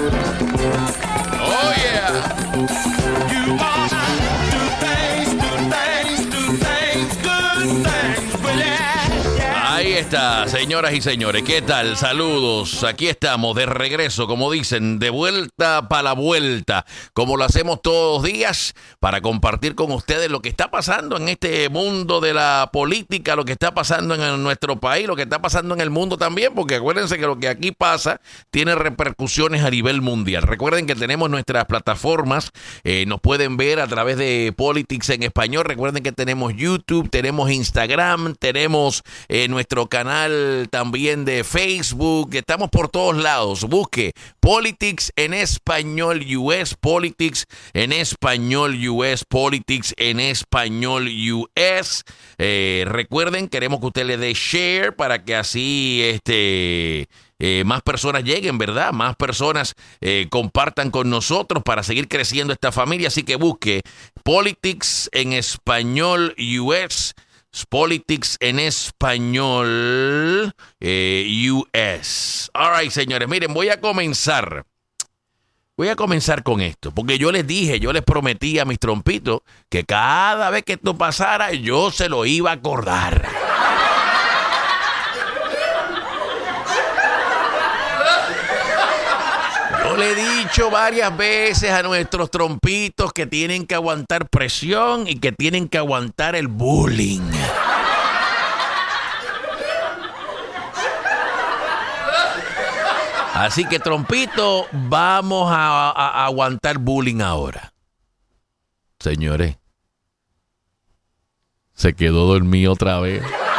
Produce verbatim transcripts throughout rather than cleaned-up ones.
Oh, yeah. You are do things, do things, do things, good things, well, yeah, yeah. Ahí está, señoras y señores. ¿Qué tal? Saludos. Aquí estamos de regreso, como dicen, de vuelta para la vuelta, como lo hacemos todos los días, para compartir con ustedes lo que está pasando en este mundo de la política, lo que está pasando en nuestro país, lo que está pasando en el mundo también, porque acuérdense que lo que aquí pasa tiene repercusiones a nivel mundial. Recuerden que tenemos nuestras plataformas, eh, nos pueden ver a través de Politics en Español. Recuerden que tenemos YouTube, tenemos Instagram, tenemos eh, nuestro canal también de Facebook, estamos por todos lados. Busque Politics en Español U S, Politics en Español U S, Politics en Español U S. Eh, recuerden, queremos que usted le dé share para que así este... Eh, más personas lleguen, ¿verdad? Más personas eh, compartan con nosotros para seguir creciendo esta familia. Así que busque Politics en Español U S, Politics en Español eh, U S. All right, señores, miren, voy a comenzar. Voy a comenzar con esto, porque yo les dije, yo les prometí a mis trompitos que cada vez que esto pasara, yo se lo iba a acordar. Yo le he dicho varias veces a nuestros trompitos que tienen que aguantar presión y que tienen que aguantar el bullying. Así que, trompito, vamos a, a, a aguantar bullying ahora. Señores, se quedó dormido otra vez.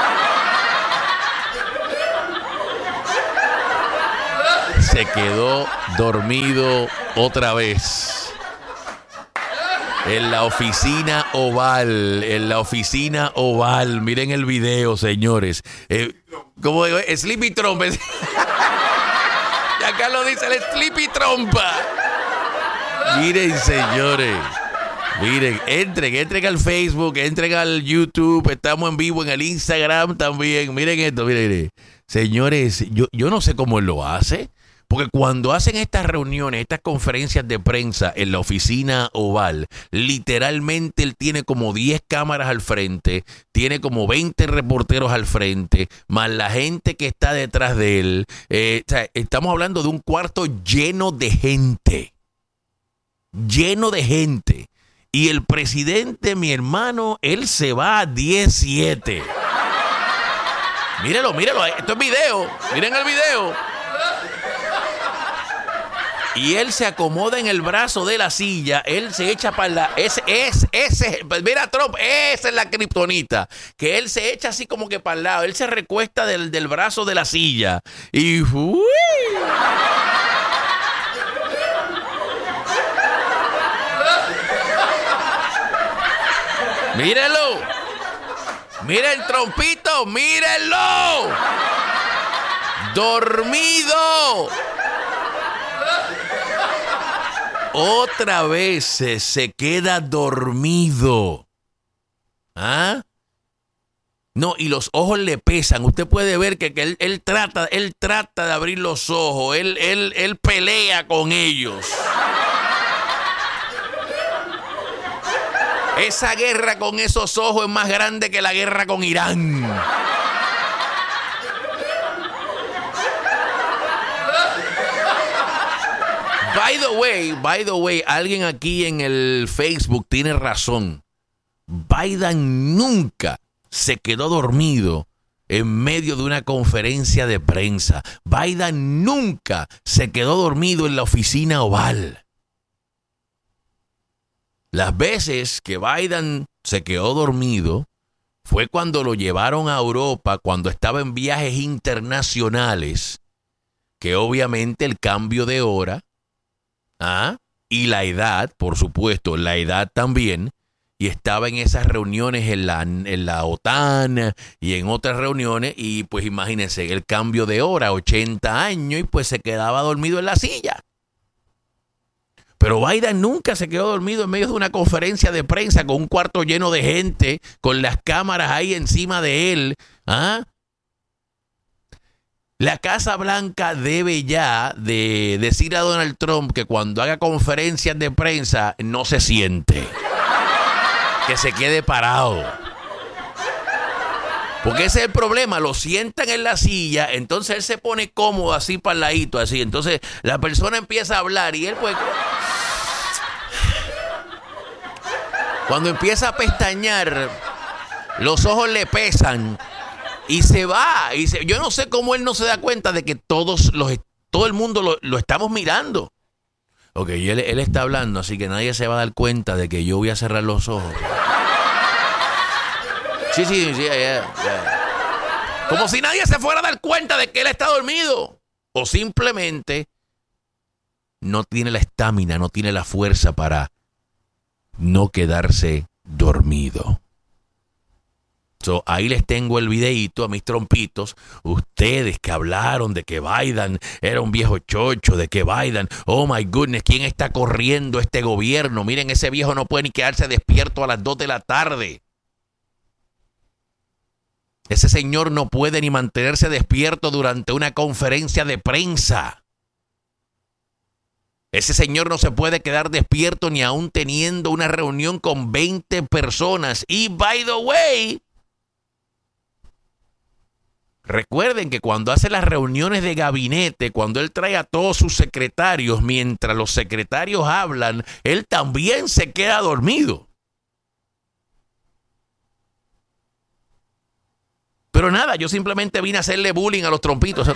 Se quedó dormido otra vez. En la oficina oval, en la oficina oval. Miren el video, señores. Eh, ¿Cómo digo? Sleepy Trump. Y acá lo dice el Sleepy Trompa. Miren, señores. Miren, entren, entren al Facebook, entren al YouTube. Estamos en vivo en el Instagram también. Miren esto, miren, miren. Señores, yo, yo no sé cómo él lo hace. Porque cuando hacen estas reuniones, estas conferencias de prensa en la oficina oval, literalmente él tiene como diez cámaras al frente, tiene como veinte reporteros al frente, más la gente que está detrás de él. Eh, o sea, estamos hablando de un cuarto lleno de gente. Lleno de gente. Y el presidente, mi hermano, él se va a diez siete. Mírenlo, mírenlo. Esto es video. Miren el video. Y él se acomoda en el brazo de la silla, él se echa para la... Ese, ese, ese, mira Trump, esa es la kriptonita, que él se echa así como que para el lado, él se recuesta del, del brazo de la silla. Y... ¡uy! ¡Mírenlo! ¡Miren, trompito! ¡Mírenlo! ¡Dormido! Otra vez se, se queda dormido. ¿Ah? No, y los ojos le pesan. Usted puede ver que, que él, él, trata, él trata de abrir los ojos. Él, él, él pelea con ellos. Esa guerra con esos ojos es más grande que la guerra con Irán. By the way, by the way, alguien aquí en el Facebook tiene razón. Biden nunca se quedó dormido en medio de una conferencia de prensa. Biden nunca se quedó dormido en la oficina oval. Las veces que Biden se quedó dormido fue cuando lo llevaron a Europa, cuando estaba en viajes internacionales, que obviamente el cambio de hora, ¿ah? Y la edad, por supuesto, la edad también, y estaba en esas reuniones en la, en la OTAN y en otras reuniones, y pues imagínense el cambio de hora, ochenta años, y pues se quedaba dormido en la silla. Pero Biden nunca se quedó dormido en medio de una conferencia de prensa con un cuarto lleno de gente, con las cámaras ahí encima de él. ¿Ah? La Casa Blanca debe ya de decir a Donald Trump que cuando haga conferencias de prensa no se siente. Que se quede parado. Porque ese es el problema, lo sientan en la silla, entonces él se pone cómodo así para el ladito, así. Entonces la persona empieza a hablar y él pues... Cuando empieza a pestañear, los ojos le pesan. Y se va. Y se, yo no sé cómo él no se da cuenta de que todos los, todo el mundo lo, lo estamos mirando. Ok, él, él está hablando, así que nadie se va a dar cuenta de que yo voy a cerrar los ojos. Sí, sí, sí, ya, ya. Como si nadie se fuera a dar cuenta de que él está dormido. O simplemente no tiene la estamina, no tiene la fuerza para no quedarse dormido. So, ahí les tengo el videíto a mis trompitos. Ustedes que hablaron de que Biden era un viejo chocho, de que Biden, oh my goodness, ¿quién está corriendo este gobierno? Miren, ese viejo no puede ni quedarse despierto a las dos de la tarde. Ese señor no puede ni mantenerse despierto durante una conferencia de prensa. Ese señor no se puede quedar despierto ni aún teniendo una reunión con veinte personas. Y by the way, recuerden que cuando hace las reuniones de gabinete, cuando él trae a todos sus secretarios, mientras los secretarios hablan, él también se queda dormido. Pero nada, yo simplemente vine a hacerle bullying a los trompitos.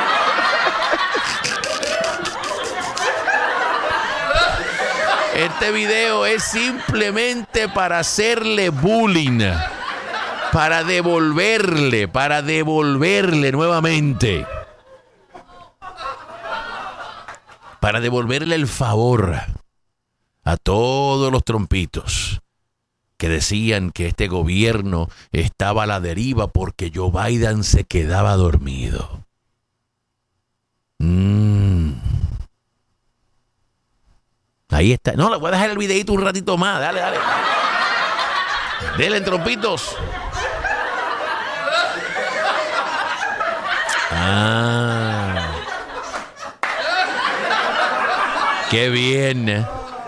Este video es simplemente para hacerle bullying. Para devolverle, para devolverle nuevamente. Para devolverle el favor a todos los trompitos que decían que este gobierno estaba a la deriva porque Joe Biden se quedaba dormido. Mm. Ahí está. No, le voy a dejar el videito un ratito más. Dale, dale. Denle, trompitos. Ah. Qué bien.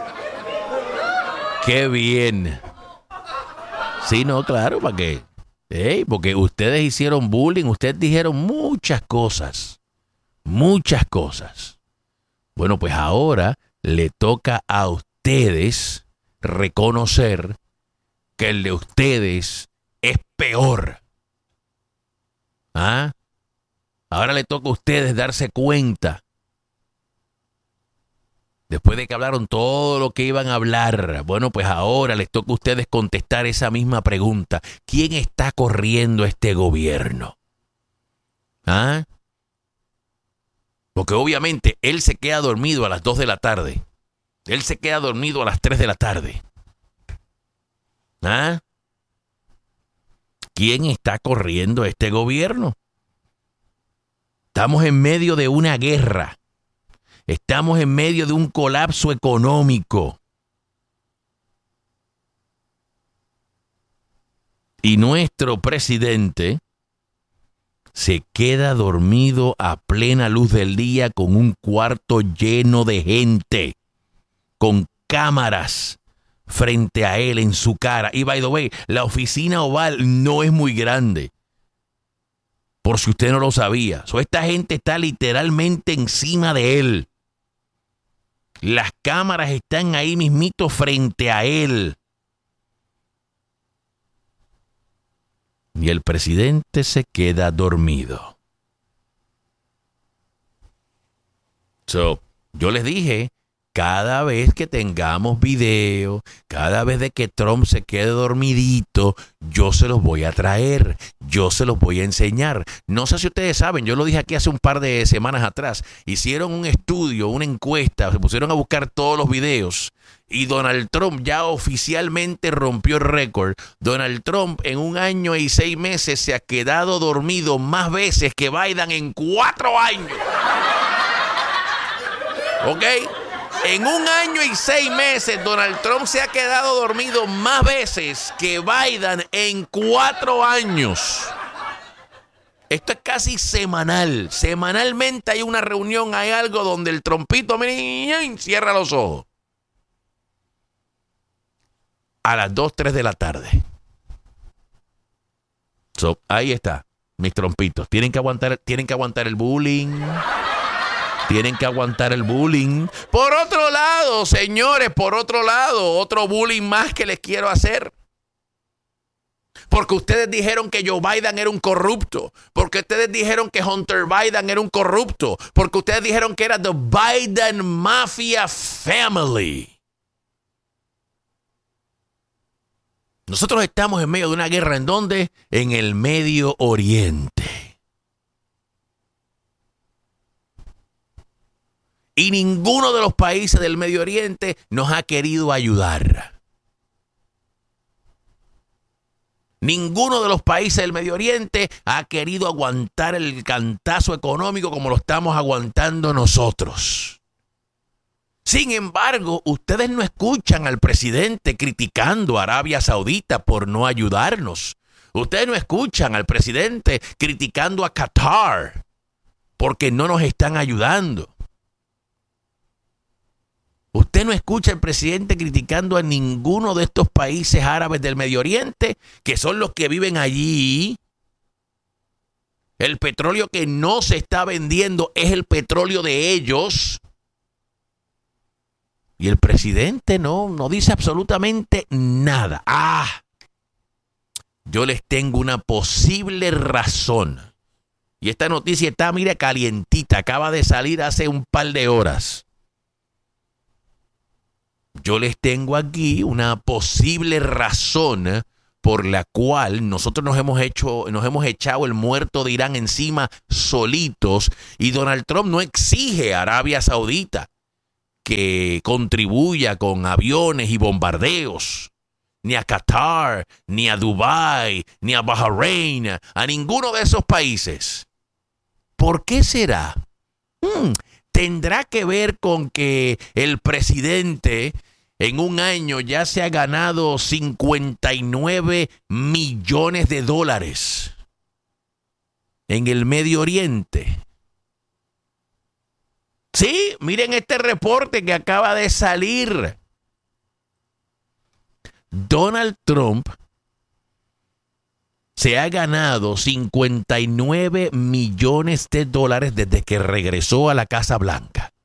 Qué bien. Sí, no, claro, ¿para qué? Hey, porque ustedes hicieron bullying, ustedes dijeron muchas cosas. Muchas cosas. Bueno, pues ahora le toca a ustedes reconocer que el de ustedes es peor. ¿Ah? Ahora le toca a ustedes darse cuenta. Después de que hablaron todo lo que iban a hablar, bueno, pues ahora les toca a ustedes contestar esa misma pregunta. ¿Quién está corriendo este gobierno? ¿Ah? Porque obviamente él se queda dormido a las dos de la tarde. Él se queda dormido a las tres de la tarde. ¿Ah? ¿Quién está corriendo este gobierno? Estamos en medio de una guerra. Estamos en medio de un colapso económico. Y nuestro presidente se queda dormido a plena luz del día con un cuarto lleno de gente, con cámaras frente a él en su cara. Y by the way, la oficina oval no es muy grande, por si usted no lo sabía. So, esta gente está literalmente encima de él. Las cámaras están ahí mismito frente a él. Y el presidente se queda dormido. So, yo les dije, cada vez que tengamos video, cada vez de que Trump se quede dormidito, yo se los voy a traer, yo se los voy a enseñar. No sé si ustedes saben, yo lo dije aquí hace un par de semanas atrás, hicieron un estudio, una encuesta, se pusieron a buscar todos los videos y Donald Trump ya oficialmente rompió el récord. Donald Trump en un año y seis meses se ha quedado dormido más veces que Biden en cuatro años. ¿Ok? En un año y seis meses, Donald Trump se ha quedado dormido más veces que Biden en cuatro años. Esto es casi semanal. Semanalmente hay una reunión, hay algo donde el trompito mira, cierra los ojos. A las dos, tres de la tarde. So, ahí está, mis trompitos. Tienen que aguantar, tienen que aguantar el bullying. Tienen que aguantar el bullying. Por otro lado, señores, por otro lado, otro bullying más que les quiero hacer. Porque ustedes dijeron que Joe Biden era un corrupto. Porque ustedes dijeron que Hunter Biden era un corrupto. Porque ustedes dijeron que era the Biden Mafia Family. Nosotros estamos en medio de una guerra. ¿En dónde? En el Medio Oriente. Y ninguno de los países del Medio Oriente nos ha querido ayudar. Ninguno de los países del Medio Oriente ha querido aguantar el cantazo económico como lo estamos aguantando nosotros. Sin embargo, ustedes no escuchan al presidente criticando a Arabia Saudita por no ayudarnos. Ustedes no escuchan al presidente criticando a Qatar porque no nos están ayudando. Usted no escucha al presidente criticando a ninguno de estos países árabes del Medio Oriente, que son los que viven allí. El petróleo que no se está vendiendo es el petróleo de ellos. Y el presidente no, no dice absolutamente nada. Ah, yo les tengo una posible razón. Y esta noticia está, mira, calientita. Acaba de salir hace un par de horas. Yo les tengo aquí una posible razón por la cual nosotros nos hemos hecho, nos hemos echado el muerto de Irán encima solitos. Y Donald Trump no exige a Arabia Saudita que contribuya con aviones y bombardeos, ni a Qatar, ni a Dubái, ni a Bahrein, a ninguno de esos países. ¿Por qué será? Hmm, ¿Tendrá que ver con que el presidente en un año ya se ha ganado cincuenta y nueve millones de dólares en el Medio Oriente? Sí, miren este reporte que acaba de salir. Donald Trump se ha ganado cincuenta y nueve millones de dólares desde que regresó a la Casa Blanca,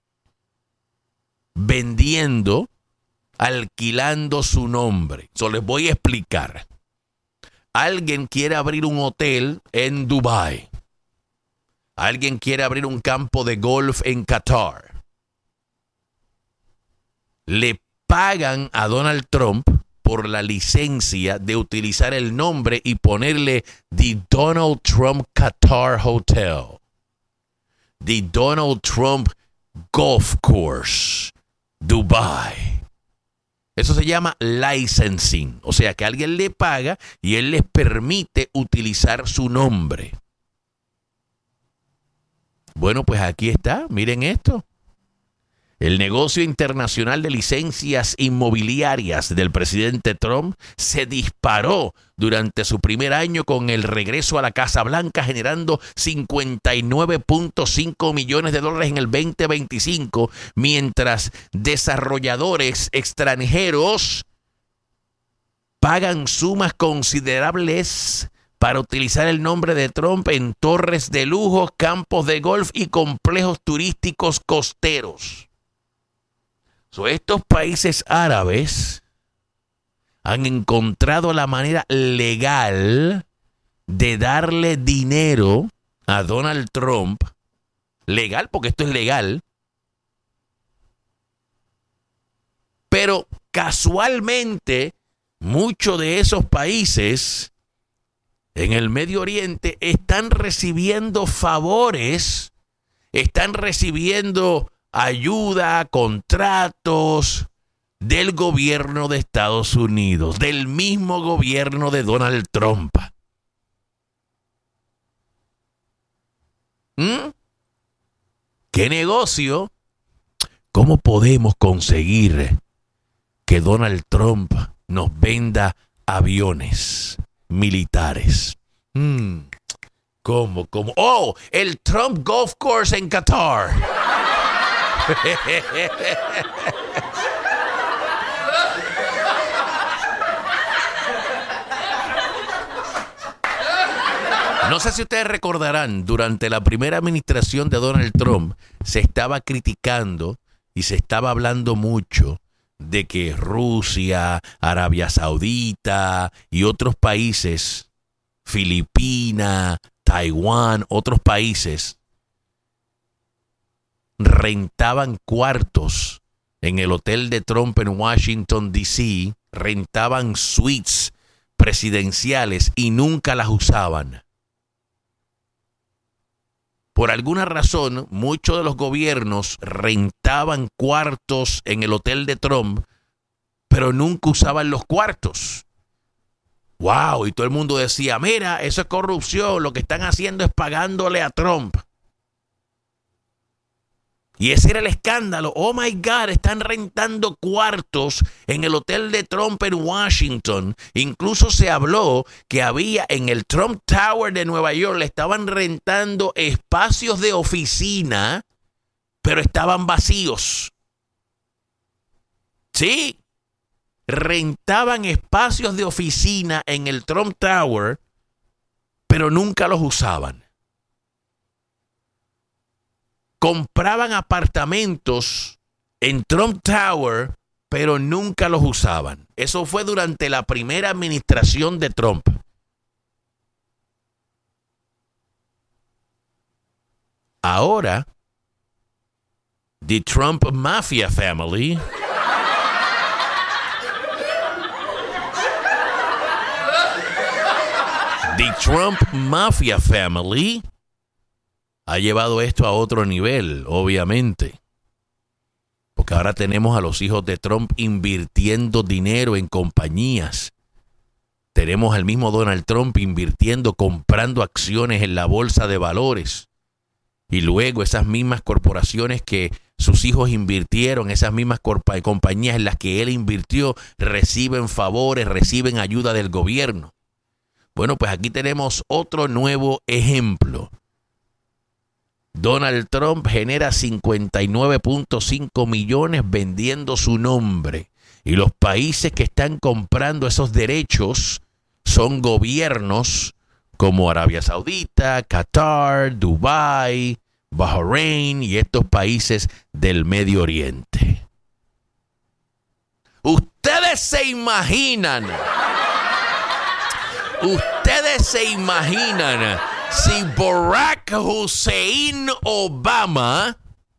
vendiendo, alquilando su nombre. So, les voy a explicar. Alguien quiere abrir un hotel en Dubái. Alguien quiere abrir un campo de golf en Qatar. Le pagan a Donald Trump por la licencia de utilizar el nombre y ponerle The Donald Trump Qatar Hotel, The Donald Trump Golf Course, Dubai. Eso se llama licensing, o sea que alguien le paga y él les permite utilizar su nombre. Bueno, pues aquí está, miren esto. El negocio internacional de licencias inmobiliarias del presidente Trump se disparó durante su primer año con el regreso a la Casa Blanca, generando cincuenta y nueve punto cinco millones de dólares en el veinte veinticinco, mientras desarrolladores extranjeros pagan sumas considerables para utilizar el nombre de Trump en torres de lujo, campos de golf y complejos turísticos costeros. So, estos países árabes han encontrado la manera legal de darle dinero a Donald Trump. Legal, porque esto es legal. Pero casualmente, muchos de esos países en el Medio Oriente están recibiendo favores, están recibiendo ayuda, contratos del gobierno de Estados Unidos, del mismo gobierno de Donald Trump. ¿Mm? ¿Qué negocio? ¿Cómo podemos conseguir que Donald Trump nos venda aviones militares? Mm. ¿Cómo? ¿Cómo? ¡Oh! El Trump Golf Course en Qatar. No sé si ustedes recordarán, durante la primera administración de Donald Trump se estaba criticando y se estaba hablando mucho de que Rusia, Arabia Saudita y otros países, Filipinas, Taiwán, otros países, rentaban cuartos en el hotel de Trump en Washington, D C, rentaban suites presidenciales y nunca las usaban. Por alguna razón, muchos de los gobiernos rentaban cuartos en el hotel de Trump, pero nunca usaban los cuartos. ¡Wow! Y todo el mundo decía, mira, eso es corrupción, lo que están haciendo es pagándole a Trump. Y ese era el escándalo. Oh my God, están rentando cuartos en el hotel de Trump en Washington. Incluso se habló que había en el Trump Tower de Nueva York, le estaban rentando espacios de oficina, pero estaban vacíos. Sí, rentaban espacios de oficina en el Trump Tower, pero nunca los usaban. Compraban apartamentos en Trump Tower, pero nunca los usaban. Eso fue durante la primera administración de Trump. Ahora, the Trump Mafia Family the Trump Mafia Family ha llevado esto a otro nivel, obviamente. Porque ahora tenemos a los hijos de Trump invirtiendo dinero en compañías. Tenemos al mismo Donald Trump invirtiendo, comprando acciones en la bolsa de valores. Y luego esas mismas corporaciones que sus hijos invirtieron, esas mismas corp- compañías en las que él invirtió, reciben favores, reciben ayuda del gobierno. Bueno, pues aquí tenemos otro nuevo ejemplo. Donald Trump genera cincuenta y nueve punto cinco millones vendiendo su nombre. Y los países que están comprando esos derechos son gobiernos como Arabia Saudita, Qatar, Dubái, Bahrein y estos países del Medio Oriente. Ustedes se imaginan, ustedes se imaginan si Barack Hussein Obama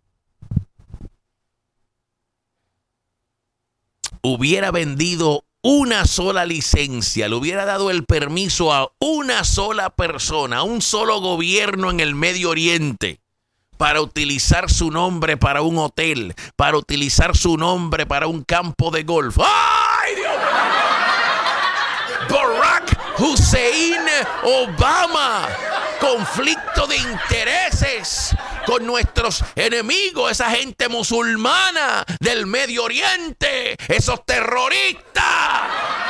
hubiera vendido una sola licencia, le hubiera dado el permiso a una sola persona, a un solo gobierno en el Medio Oriente, para utilizar su nombre para un hotel, para utilizar su nombre para un campo de golf. ¡Ay, Dios mío! Barack Hussein Obama. Conflicto de intereses con nuestros enemigos, esa gente musulmana del Medio Oriente, esos terroristas.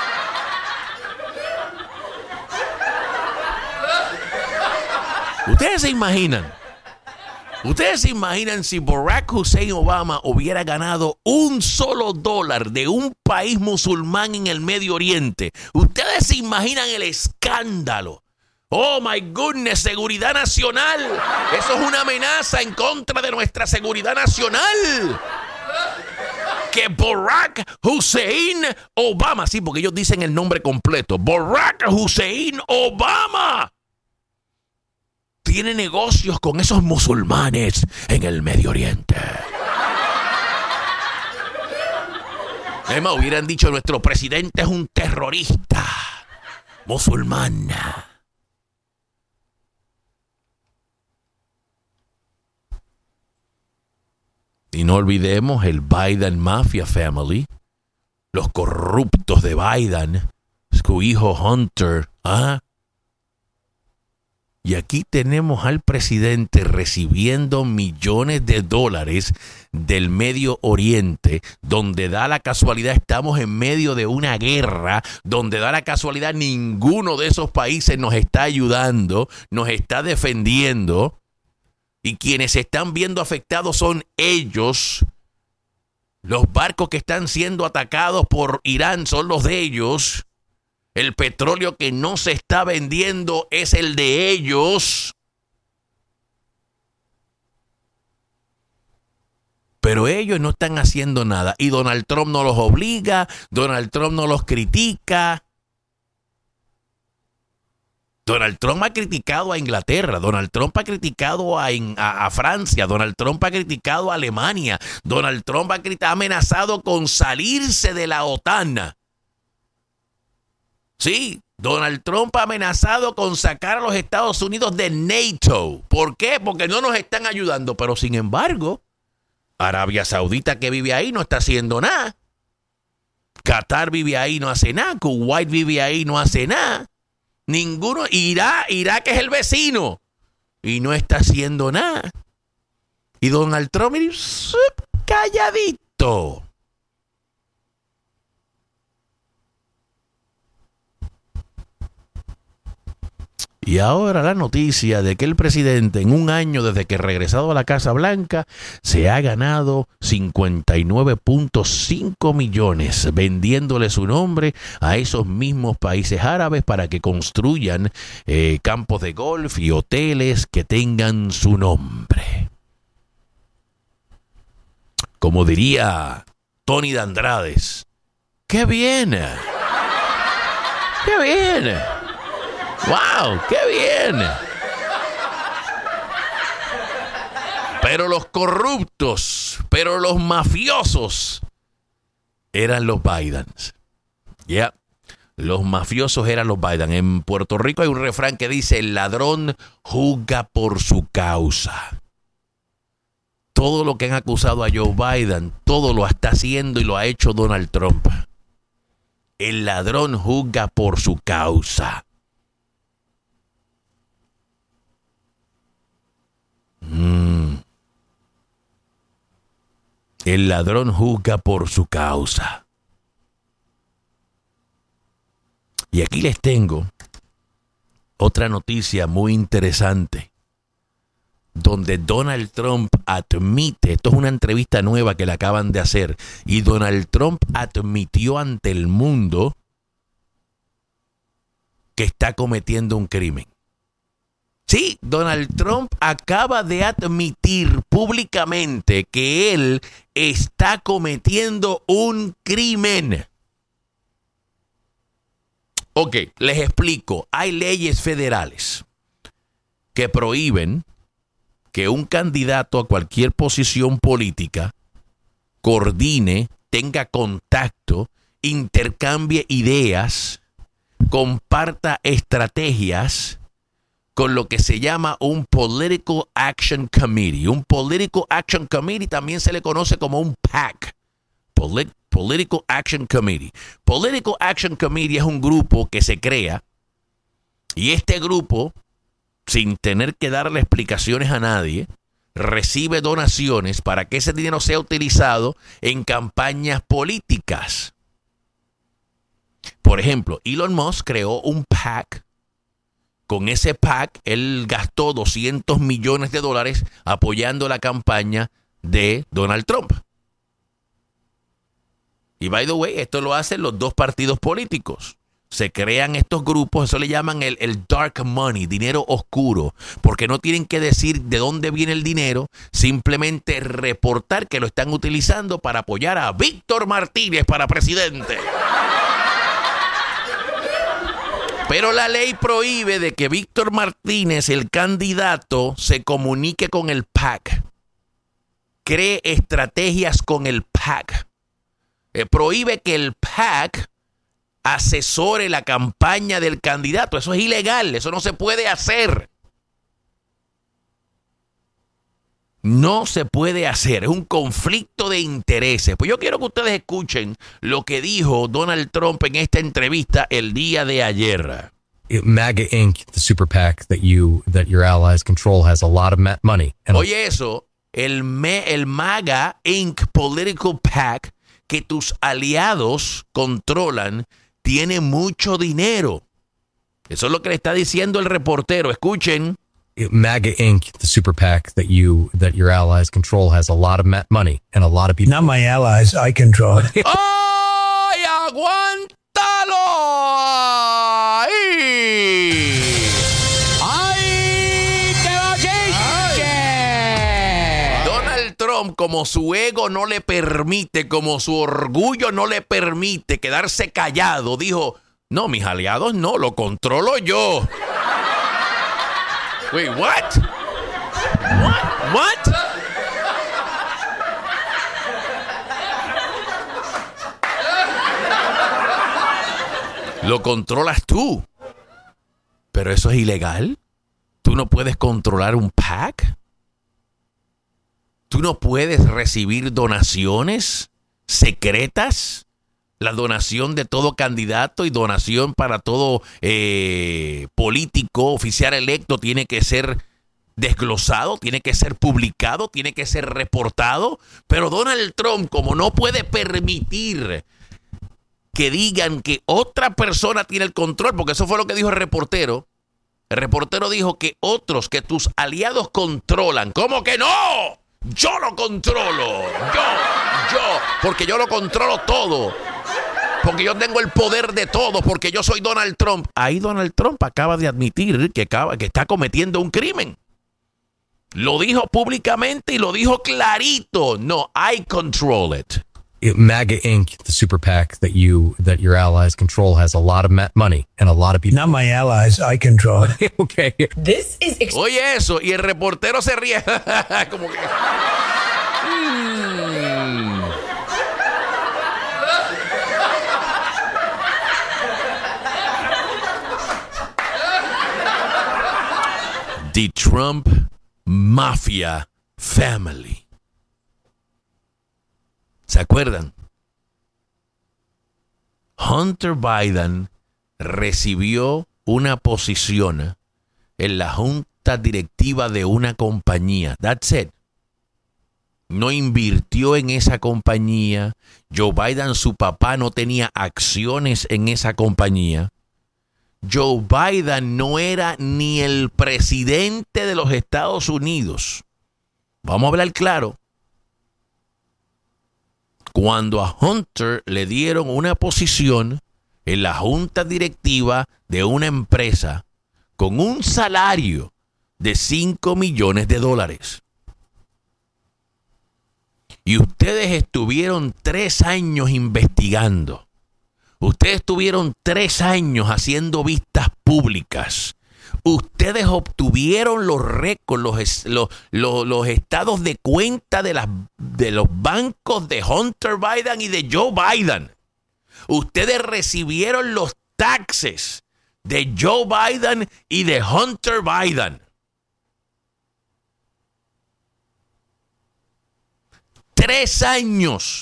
Ustedes se imaginan, ustedes se imaginan si Barack Hussein Obama hubiera ganado un solo dólar de un país musulmán en el Medio Oriente. Ustedes se imaginan el escándalo. Oh my goodness, seguridad nacional. Eso es una amenaza en contra de nuestra seguridad nacional. Que Barack Hussein Obama, sí, porque ellos dicen el nombre completo, Barack Hussein Obama tiene negocios con esos musulmanes en el Medio Oriente. Además, hubieran dicho, nuestro presidente es un terrorista musulmán. Y no olvidemos el Biden Mafia Family, los corruptos de Biden, su hijo Hunter, ¿ah? Y aquí tenemos al presidente recibiendo millones de dólares del Medio Oriente, donde da la casualidad estamos en medio de una guerra, donde da la casualidad ninguno de esos países nos está ayudando, nos está defendiendo, y quienes se están viendo afectados son ellos. Los barcos que están siendo atacados por Irán son los de ellos. El petróleo que no se está vendiendo es el de ellos. Pero ellos no están haciendo nada. Y Donald Trump no los obliga, Donald Trump no los critica. Donald Trump ha criticado a Inglaterra, Donald Trump ha criticado a, a, a Francia, Donald Trump ha criticado a Alemania, Donald Trump ha, ha amenazado con salirse de la OTAN. Sí, Donald Trump ha amenazado con sacar a los Estados Unidos de NATO. ¿Por qué? Porque no nos están ayudando. Pero sin embargo, Arabia Saudita, que vive ahí, no está haciendo nada. Qatar vive ahí, no hace nada. Kuwait vive ahí, no hace nada. Ninguno. Irak, Irak es el vecino y no está haciendo nada. Y Donald Trump, calladito. Y ahora la noticia de que el presidente en un año desde que regresado a la Casa Blanca se ha ganado cincuenta y nueve punto cinco millones vendiéndole su nombre a esos mismos países árabes para que construyan eh, campos de golf y hoteles que tengan su nombre. Como diría Tony de Andrades, ¡qué bien! ¡Qué bien! ¡Wow! ¡Qué bien! Pero los corruptos, pero los mafiosos eran los Bidens. Ya, yeah. Los mafiosos eran los Biden. En Puerto Rico hay un refrán que dice, el ladrón juzga por su causa. Todo lo que han acusado a Joe Biden, todo lo está haciendo y lo ha hecho Donald Trump. El ladrón juzga por su causa. Mm. El ladrón juzga por su causa. Y aquí les tengo otra noticia muy interesante, donde Donald Trump admite, esto es una entrevista nueva que le acaban de hacer, y Donald Trump admitió ante el mundo que está cometiendo un crimen. Sí, Donald Trump acaba de admitir públicamente que él está cometiendo un crimen. Ok, les explico. Hay leyes federales que prohíben que un candidato a cualquier posición política coordine, tenga contacto, intercambie ideas, comparta estrategias con lo que se llama un Political Action Committee. Un Political Action Committee también se le conoce como un PAC. Polit- Political Action Committee. Political Action Committee es un grupo que se crea y este grupo, sin tener que darle explicaciones a nadie, recibe donaciones para que ese dinero sea utilizado en campañas políticas. Por ejemplo, Elon Musk creó un PAC. Con ese PAC, él gastó doscientos millones de dólares apoyando la campaña de Donald Trump. Y by the way, esto lo hacen los dos partidos políticos. Se crean estos grupos, eso le llaman el, el dark money, dinero oscuro, porque no tienen que decir de dónde viene el dinero, simplemente reportar que lo están utilizando para apoyar a Víctor Martínez para presidente. Pero la ley prohíbe de que Víctor Martínez, el candidato, se comunique con el PAC, cree estrategias con el PAC. Eh, prohíbe que el PAC asesore la campaña del candidato. Eso es ilegal, eso no se puede hacer. No se puede hacer, es un conflicto de intereses. Pues yo quiero que ustedes escuchen lo que dijo Donald Trump en esta entrevista el día de ayer. MAGA Incorporated, the super PAC that you that your allies control, has a lot of ma- money. And Oye eso, el, me, el MAGA Incorporated Political PAC que tus aliados controlan tiene mucho dinero. Eso es lo que le está diciendo el reportero. Escuchen. MAGA Incorporated, the super PAC that you that your allies control, has a lot of ma- money and a lot of people. Not my allies, I control it. ¡Ay, aguántalo! ¡Ay! ¡Ay, qué bochinche! Donald Trump, como su ego no le permite, como su orgullo no le permite quedarse callado, dijo, no, mis aliados no, lo controlo yo. Wait, what? What? What? Lo controlas tú. Pero eso es ilegal. Tú no puedes controlar un PAC. Tú no puedes recibir donaciones secretas. La donación de todo candidato y donación para todo eh, político, oficial electo, tiene que ser desglosado, tiene que ser publicado, tiene que ser reportado. Pero Donald Trump, como no puede permitir que digan que otra persona tiene el control, porque eso fue lo que dijo el reportero. El reportero dijo que otros, que tus aliados controlan. ¿Cómo que no? Yo lo controlo. Yo, yo, porque yo lo controlo todo. Porque yo tengo el poder de todo, porque yo soy Donald Trump. Ahí Donald Trump acaba de admitir que, acaba, que está cometiendo un crimen. Lo dijo públicamente y lo dijo clarito. No, I control it. MAGA Incorporated, the super PAC that you that your allies control, has a lot of ma- money and a lot of people. Not my allies, I control it. Okay. This is ex- Oye eso, y el reportero se ríe. Como que... Mm. The Trump Mafia Family. ¿Se acuerdan? Hunter Biden recibió una posición en la junta directiva de una compañía. That's it. No invirtió en esa compañía. Joe Biden, su papá, no tenía acciones en esa compañía. Joe Biden no era ni el presidente de los Estados Unidos. Vamos a hablar claro. Cuando a Hunter le dieron una posición en la junta directiva de una empresa con un salario de cinco millones de dólares. Y ustedes estuvieron tres años investigando. Ustedes estuvieron tres años haciendo vistas públicas. Ustedes obtuvieron los récords, los, los, los, los estados de cuenta de, las, de los bancos de Hunter Biden y de Joe Biden. Ustedes recibieron los taxes de Joe Biden y de Hunter Biden. Tres años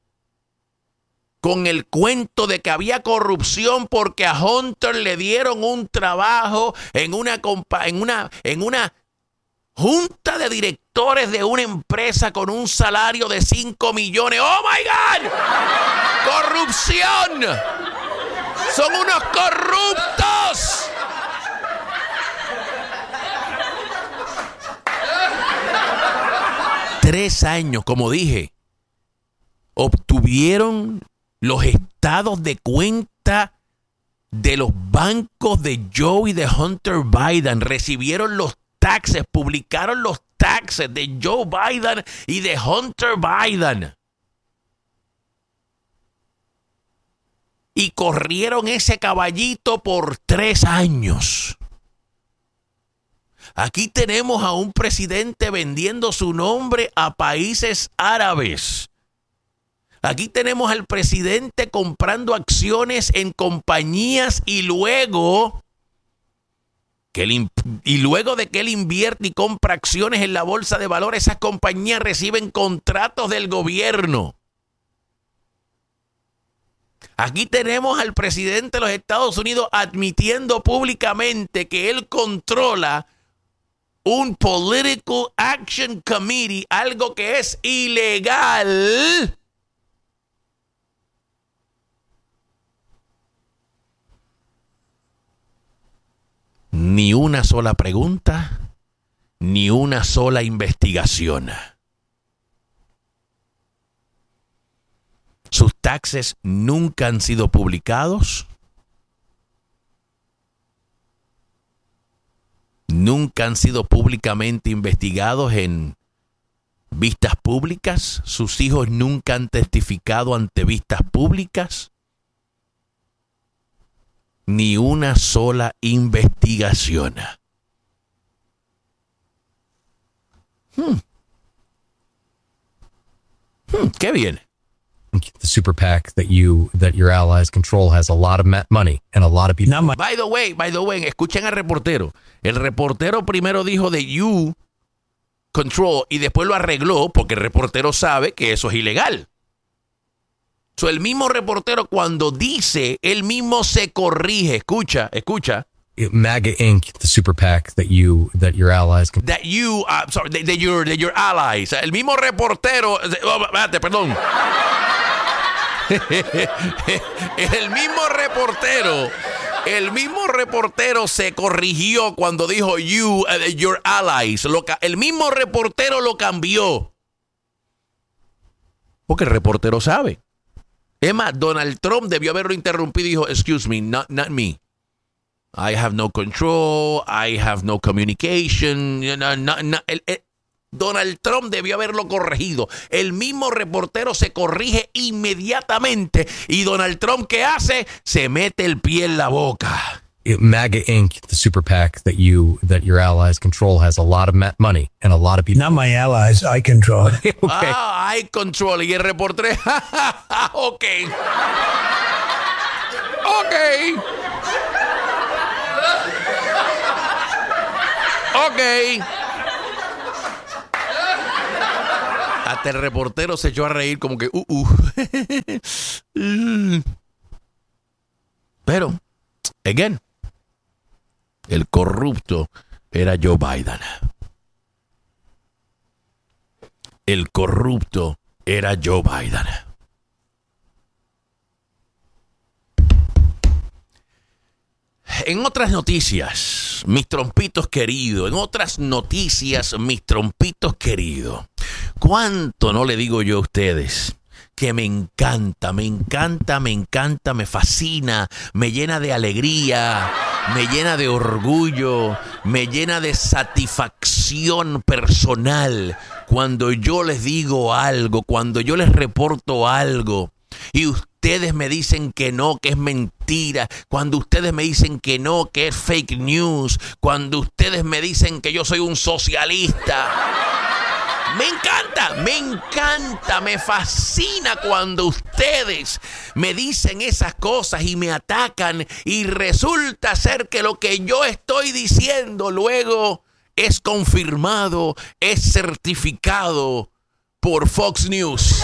con el cuento de que había corrupción porque a Hunter le dieron un trabajo en una, compa- en una, en una junta de directores de una empresa con un salario de cinco millones. ¡Oh, my God! ¡Corrupción! ¡Son unos corruptos! Tres años, como dije, obtuvieron los estados de cuenta de los bancos de Joe y de Hunter Biden, recibieron los taxes, publicaron los taxes de Joe Biden y de Hunter Biden. Y corrieron ese caballito por tres años. Aquí tenemos a un presidente vendiendo su nombre a países árabes. Aquí tenemos al presidente comprando acciones en compañías y luego, que él, y luego de que él invierte y compra acciones en la bolsa de valores, esas compañías reciben contratos del gobierno. Aquí tenemos al presidente de los Estados Unidos admitiendo públicamente que él controla un Political Action Committee, algo que es ilegal. Ni una sola pregunta, ni una sola investigación. Sus taxes nunca han sido publicados. Nunca han sido públicamente investigados en vistas públicas. Sus hijos nunca han testificado ante vistas públicas. Ni una sola investigación. Hmm. Hmm, qué bien. The super PAC that you that your allies control has a lot of ma- money and a lot of people. Not my, By the way, by the way, escuchen al reportero. El reportero primero dijo de you control y después lo arregló porque el reportero sabe que eso es ilegal. So, el mismo reportero cuando dice, él mismo se corrige. Escucha, escucha. MAGA Incorporated, the super PAC that you that your allies can. That you, uh, sorry, that, that your, that your allies. El mismo reportero, oh, espérate, perdón. El mismo reportero, el mismo reportero se corrigió cuando dijo you, uh, your allies. Lo, el mismo reportero lo cambió. Porque el reportero sabe. Es más, Donald Trump debió haberlo interrumpido y dijo, excuse me, not, not me. I have no control, I have no communication. You know, no, no, el, el, Donald Trump debió haberlo corregido. El mismo reportero se corrige inmediatamente. Y Donald Trump, ¿qué hace? Se mete el pie en la boca. MAGA Incorporated, the super PAC that you that your allies control has a lot of ma- money and a lot of people. not my allies. I control it. Okay. Ah, I control. Y el reportero, ok. Ok. Ok. Hasta el reportero se echó a reír como que, uh, uh. Pero, again, el corrupto era Joe Biden. El corrupto era Joe Biden. En otras noticias, mis trompitos queridos, en otras noticias, mis trompitos queridos, ¿cuánto no le digo yo a ustedes? Que me encanta, me encanta, me encanta, me fascina, me llena de alegría, me llena de orgullo, me llena de satisfacción personal cuando yo les digo algo, cuando yo les reporto algo y ustedes me dicen que no, que es mentira, cuando ustedes me dicen que no, que es fake news, cuando ustedes me dicen que yo soy un socialista. Me encanta, me encanta, me fascina cuando ustedes me dicen esas cosas y me atacan y resulta ser que lo que yo estoy diciendo luego es confirmado, es certificado por Fox News.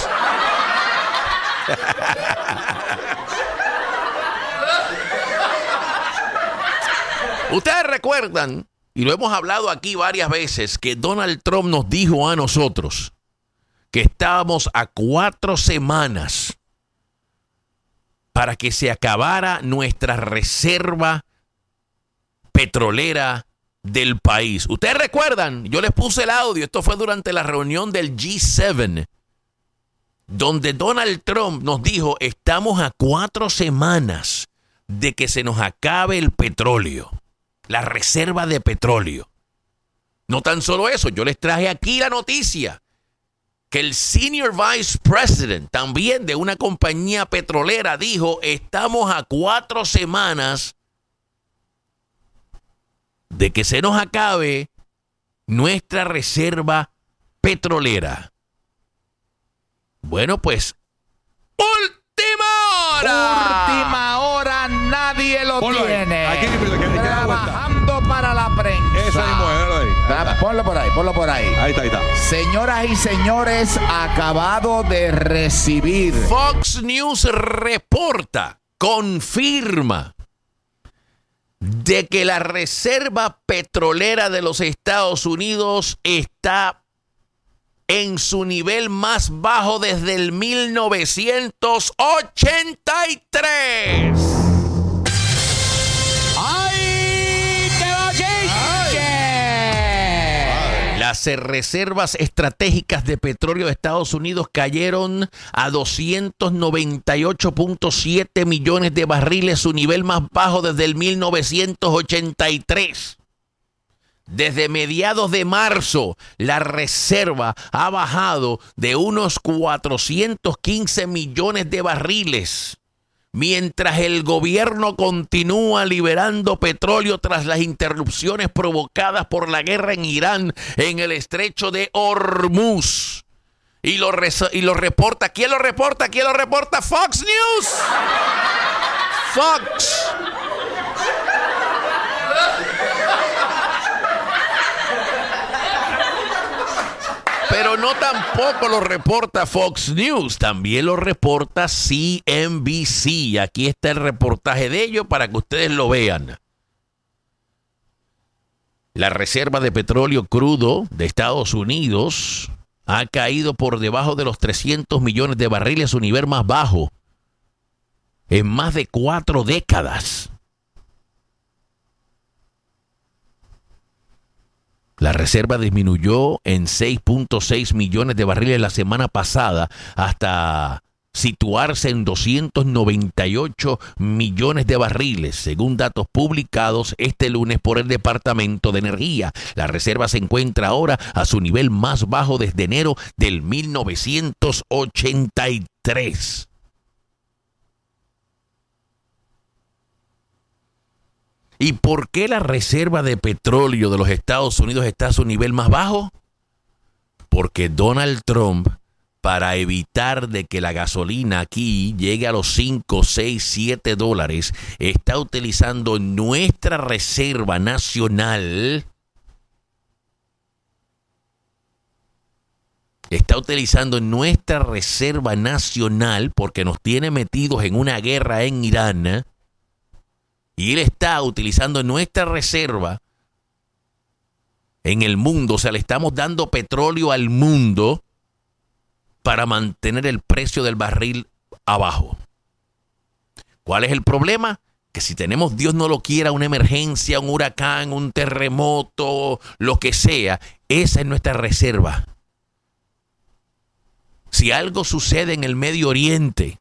Ustedes recuerdan, y lo hemos hablado aquí varias veces, que Donald Trump nos dijo a nosotros que estábamos a cuatro semanas para que se acabara nuestra reserva petrolera del país. Ustedes recuerdan, yo les puse el audio, esto fue durante la reunión del G siete, donde Donald Trump nos dijo, estamos a cuatro semanas de que se nos acabe el petróleo, la reserva de petróleo. No tan solo eso, yo les traje aquí la noticia que el Senior Vice President también de una compañía petrolera dijo, estamos a cuatro semanas de que se nos acabe nuestra reserva petrolera. Bueno, pues, última hora. Última hora, nadie lo Ponlo ahí. tiene. Aquí, aquí, aquí, aquí, Trabajando para la prensa. Eso mismo, déjalo ahí. Ah, Ponlo por ahí, ponlo por ahí. Ahí está, ahí está. Señoras y señores, acabado de recibir Fox News reporta reporta, confirma de que la reserva petrolera de los Estados Unidos está en su nivel más bajo desde el mil novecientos ochenta y tres. ¡Ay, qué bochinche! Las reservas estratégicas de petróleo de Estados Unidos cayeron a doscientos noventa y ocho punto siete millones de barriles, su nivel más bajo desde el mil novecientos ochenta y tres. Desde mediados de marzo, la reserva ha bajado de unos cuatrocientos quince millones de barriles, mientras el gobierno continúa liberando petróleo tras las interrupciones provocadas por la guerra en Irán en el estrecho de Hormuz. Y lo, res- y lo reporta, ¿quién lo reporta? ¿Quién lo reporta? Fox News. Fox. Pero no tampoco lo reporta Fox News, también lo reporta C N B C. Aquí está el reportaje de ello para que ustedes lo vean. La reserva de petróleo crudo de Estados Unidos ha caído por debajo de los trescientos millones de barriles, su nivel más bajo en más de cuatro décadas. La reserva disminuyó en seis punto seis millones de barriles la semana pasada hasta situarse en doscientos noventa y ocho millones de barriles, según datos publicados este lunes por el Departamento de Energía. La reserva se encuentra ahora a su nivel más bajo desde enero del mil novecientos ochenta y tres. ¿Y por qué la reserva de petróleo de los Estados Unidos está a su nivel más bajo? Porque Donald Trump, para evitar de que la gasolina aquí llegue a los cinco, seis, siete dólares, está utilizando nuestra reserva nacional. Está utilizando nuestra reserva nacional porque nos tiene metidos en una guerra en Irán. Y él está utilizando nuestra reserva en el mundo. O sea, le estamos dando petróleo al mundo para mantener el precio del barril abajo. ¿Cuál es el problema? Que si tenemos, Dios no lo quiera, una emergencia, un huracán, un terremoto, lo que sea, esa es nuestra reserva. Si algo sucede en el Medio Oriente,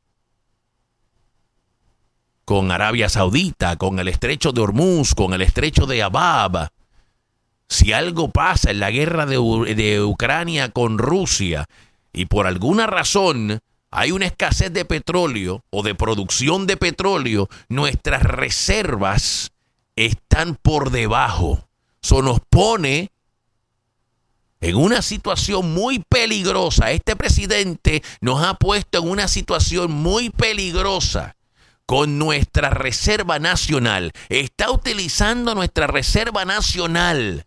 con Arabia Saudita, con el estrecho de Hormuz, con el estrecho de Abab, si algo pasa en la guerra de, de Ucrania con Rusia y por alguna razón hay una escasez de petróleo o de producción de petróleo, nuestras reservas están por debajo. Eso nos pone en una situación muy peligrosa. Este presidente nos ha puesto en una situación muy peligrosa. Con nuestra reserva nacional, está utilizando nuestra reserva nacional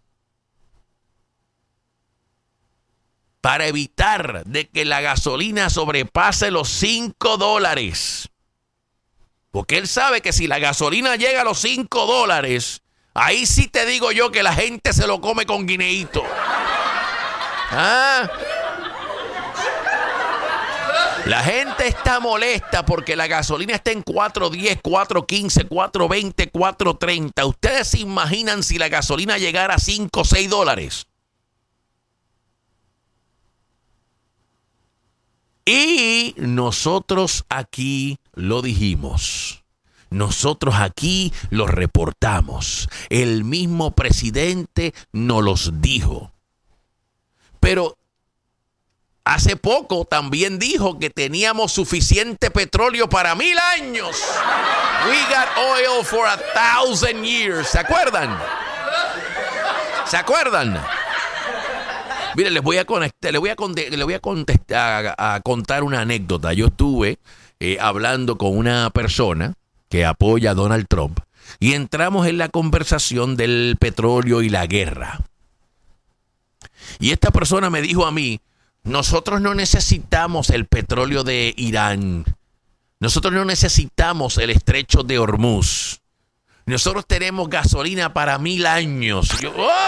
para evitar de que la gasolina sobrepase los cinco dólares. Porque él sabe que si la gasolina llega a los cinco dólares, ahí sí te digo yo que la gente se lo come con guineíto. ¿Ah? La gente está molesta porque la gasolina está en cuatro diez, cuatro quince, cuatro veinte, cuatro treinta. ¿Ustedes se imaginan si la gasolina llegara a cinco o seis dólares? Y nosotros aquí lo dijimos. Nosotros aquí lo reportamos. El mismo presidente nos los dijo. Pero hace poco también dijo que teníamos suficiente petróleo para mil años. We got oil for a thousand years. ¿Se acuerdan? ¿Se acuerdan? Mire, les voy a conectar, les voy a, conte- les voy a, contestar, a, a contar una anécdota. Yo estuve eh, hablando con una persona que apoya a Donald Trump y entramos en la conversación del petróleo y la guerra. Y esta persona me dijo a mí: nosotros no necesitamos el petróleo de Irán. Nosotros no necesitamos el estrecho de Hormuz. Nosotros tenemos gasolina para mil años. Yo, ¡oh!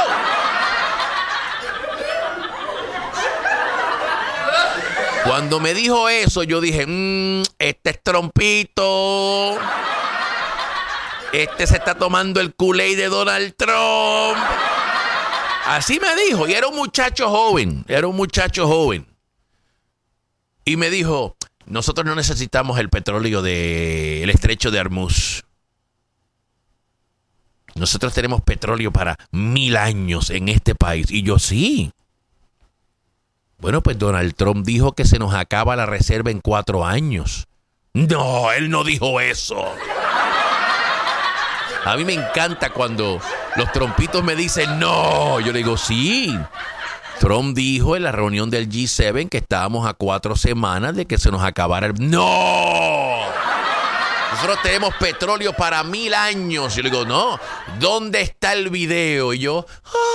Cuando me dijo eso, yo dije, mmm, este es Trumpito. Este se está tomando el Kool-Aid de Donald Trump. Así me dijo. Y era un muchacho joven. Era un muchacho joven. Y me dijo, nosotros no necesitamos el petróleo del estrecho de Hormuz. Nosotros tenemos petróleo para mil años en este país. Y yo, sí. Bueno, pues Donald Trump dijo que se nos acaba la reserva en cuatro años. No, él no dijo eso. A mí me encanta cuando los trompitos me dicen no. Yo le digo, sí. Trump dijo en la reunión del G siete que estábamos a cuatro semanas de que se nos acabara el... ¡No! Nosotros tenemos petróleo para mil años. Yo le digo, no. ¿Dónde está el video? Y yo...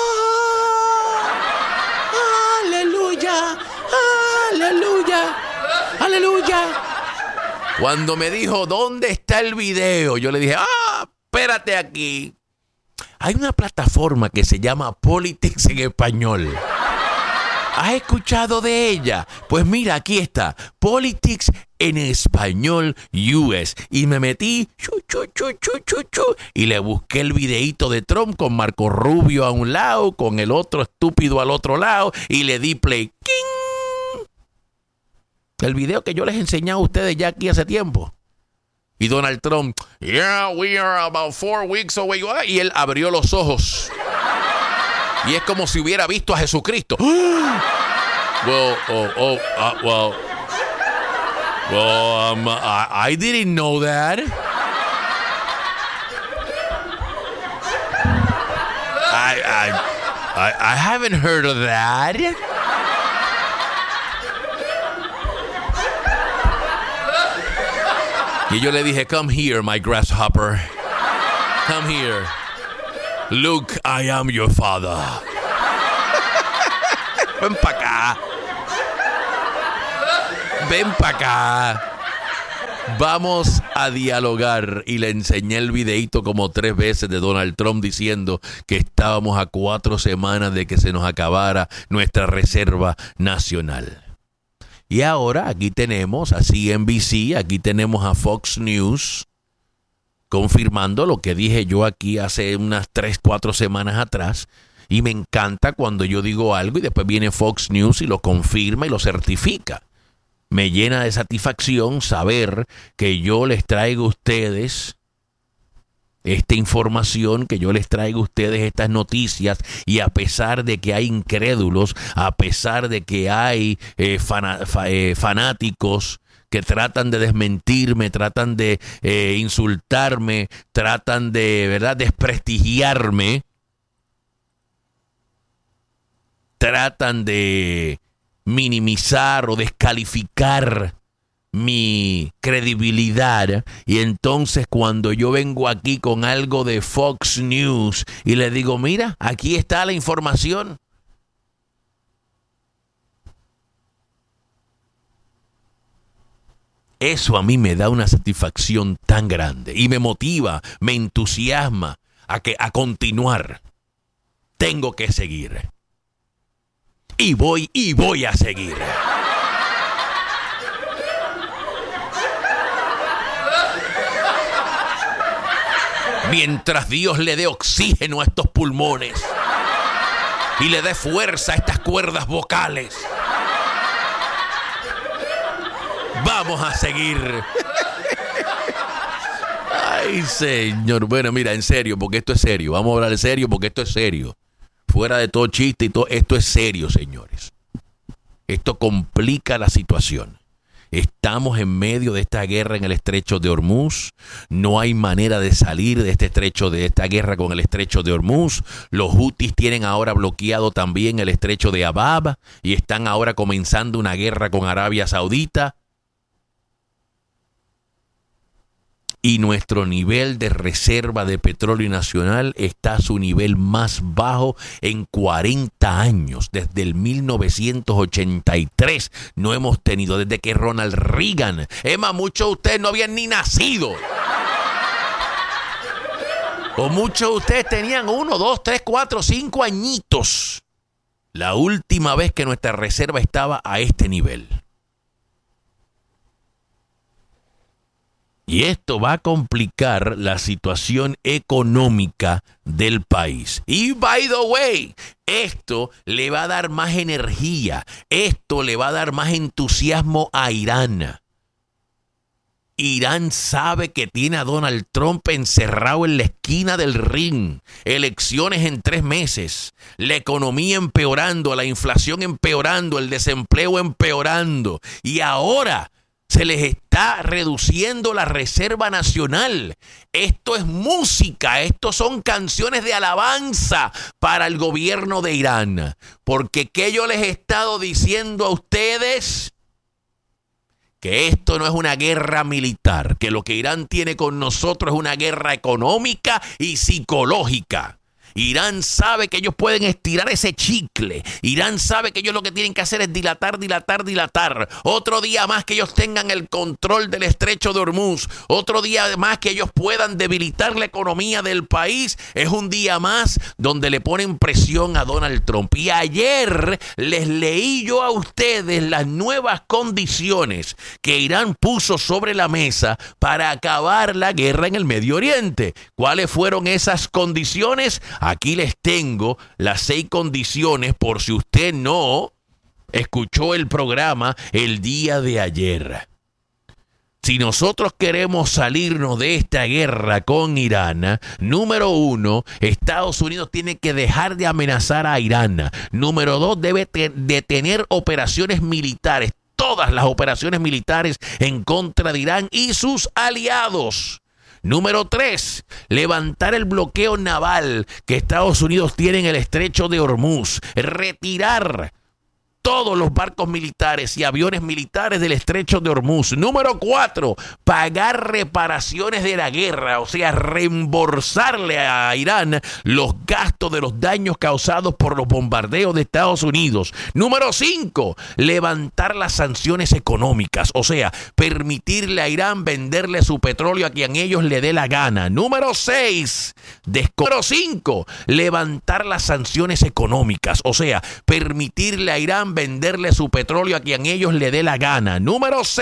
¡Ah! ¡Aleluya! ¡Aleluya! ¡Aleluya! Cuando me dijo, ¿dónde está el video? Yo le dije, ¡ah! Espérate aquí. Hay una plataforma que se llama Politics en español. ¿Has escuchado de ella? Pues mira, aquí está. Politics en español U S. Y me metí chu, chu, chu, chu, chu, chu, y le busqué el videíto de Trump con Marco Rubio a un lado, con el otro estúpido al otro lado, y le di play. ¡King! El video que yo les enseñé a ustedes ya aquí hace tiempo. Y Donald Trump, yeah, we are about four weeks away. Y él abrió los ojos. Y es como si hubiera visto a Jesucristo. Well, oh, oh, uh, well, well, um, I, I didn't know that. I, I, I, I haven't heard of that. Y yo le dije, come here, my grasshopper. Come here. Look, I am your father. Ven para acá. Ven para acá. Vamos a dialogar. Y le enseñé el videíto como tres veces de Donald Trump diciendo que estábamos a cuatro semanas de que se nos acabara nuestra reserva nacional. Y ahora aquí tenemos a C N B C, aquí tenemos a Fox News, confirmando lo que dije yo aquí hace unas tres, cuatro semanas atrás. Y me encanta cuando yo digo algo y después viene Fox News y lo confirma y lo certifica. Me llena de satisfacción saber que yo les traigo a ustedes esta información, que yo les traigo a ustedes estas noticias, y a pesar de que hay incrédulos, a pesar de que hay eh, fana, fa, eh, fanáticos que tratan de desmentirme, tratan de eh, insultarme, tratan de, ¿verdad?, desprestigiarme, tratan de minimizar o descalificar mi credibilidad. Y entonces cuando yo vengo aquí con algo de Fox News y le digo, mira, aquí está la información, eso a mí me da una satisfacción tan grande y me motiva, me entusiasma a que a continuar. Tengo que seguir. Y voy y voy a seguir. Mientras Dios le dé oxígeno a estos pulmones y le dé fuerza a estas cuerdas vocales, vamos a seguir. Ay, señor. Bueno, mira, en serio, porque esto es serio. Vamos a hablar en serio, porque esto es serio. Fuera de todo chiste y todo, esto es serio, señores. Esto complica la situación. Estamos en medio de esta guerra en el estrecho de Hormuz. No hay manera de salir de este estrecho, de esta guerra con el estrecho de Hormuz. Los hutis tienen ahora bloqueado también el estrecho de Abab y están ahora comenzando una guerra con Arabia Saudita. y nuestro nivel de reserva de petróleo nacional está a su nivel más bajo en cuarenta años. Desde el mil novecientos ochenta y tres no hemos tenido, desde que Ronald Reagan, Emma, muchos de ustedes no habían ni nacido. O muchos de ustedes tenían uno, dos, tres, cuatro, cinco añitos. La última vez que nuestra reserva estaba a este nivel. Y esto va a complicar la situación económica del país. Y, by the way, esto le va a dar más energía. Esto le va a dar más entusiasmo a Irán. Irán sabe que tiene a Donald Trump encerrado en la esquina del ring. Elecciones en tres meses. La economía empeorando, la inflación empeorando, el desempleo empeorando. Y ahora se les está reduciendo la Reserva Nacional. Esto es música, esto son canciones de alabanza para el gobierno de Irán. Porque ¿qué yo les he estado diciendo a ustedes? Que esto no es una guerra militar, que lo que Irán tiene con nosotros es una guerra económica y psicológica. Irán sabe que ellos pueden estirar ese chicle. Irán sabe que ellos lo que tienen que hacer es dilatar, dilatar, dilatar. Otro día más que ellos tengan el control del estrecho de Hormuz. Otro día más que ellos puedan debilitar la economía del país. Es un día más donde le ponen presión a Donald Trump. Y ayer les leí yo a ustedes las nuevas condiciones que Irán puso sobre la mesa para acabar la guerra en el Medio Oriente. ¿Cuáles fueron esas condiciones? Aquí les tengo las seis condiciones por si usted no escuchó el programa el día de ayer. Si nosotros queremos salirnos de esta guerra con Irán, número uno, Estados Unidos tiene que dejar de amenazar a Irán. Número dos, debe te- detener operaciones militares, todas las operaciones militares en contra de Irán y sus aliados. Número tres, levantar el bloqueo naval que Estados Unidos tiene en el estrecho de Hormuz. Retirar todos los barcos militares y aviones militares del estrecho de Hormuz. Número cuatro, pagar reparaciones de la guerra, o sea, reembolsarle a Irán los gastos de los daños causados por los bombardeos de Estados Unidos. Número cinco, levantar las sanciones económicas, o sea, permitirle a Irán venderle su petróleo a quien ellos le dé la gana. Número seis, número cinco, levantar las sanciones económicas, o sea, permitirle a Irán venderle su petróleo a quien ellos le dé la gana. Número seis.